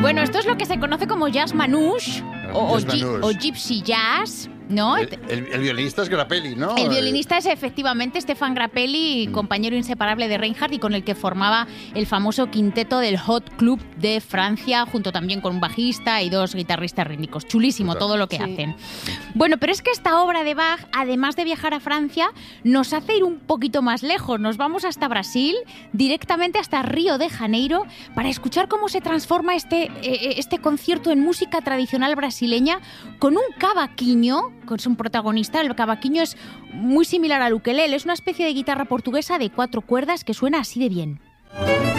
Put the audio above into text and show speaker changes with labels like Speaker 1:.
Speaker 1: Bueno, esto es lo que se conoce como jazz manouche
Speaker 2: Jazz manouche.
Speaker 1: o gypsy jazz, ¿no?
Speaker 2: El violinista es Grappelli, ¿no?
Speaker 1: El violinista es efectivamente Stefan Grappelli, compañero inseparable de Reinhardt y con el que formaba el famoso quinteto del Hot Club de Francia, junto también con un bajista y 2 guitarristas rítmicos. Chulísimo
Speaker 2: Total.
Speaker 1: todo lo que hacen. Bueno, pero es que esta obra de Bach, además de viajar a Francia, nos hace ir un poquito más lejos. Nos vamos hasta Brasil, directamente hasta Río de Janeiro, para escuchar cómo se transforma este concierto en música tradicional brasileña con un cavaquinho, que es un protagonista. El cavaquinho es muy similar al ukelele, es una especie de guitarra portuguesa de 4 cuerdas que suena así de bien.